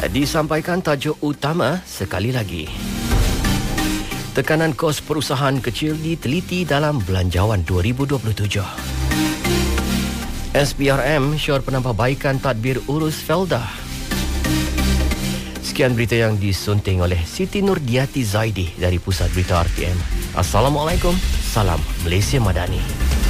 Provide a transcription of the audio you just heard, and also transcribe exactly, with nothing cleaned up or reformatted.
Disampaikan tajuk utama sekali lagi. Tekanan kos perusahaan kecil diteliti dalam Belanjawan dua ribu dua puluh tujuh. S B R M syor penambahbaikan tadbir urus Felda. Sekian berita yang disunting oleh Siti Nurdiati Zaidi dari Pusat Berita R T M. Assalamualaikum, salam Malaysia Madani.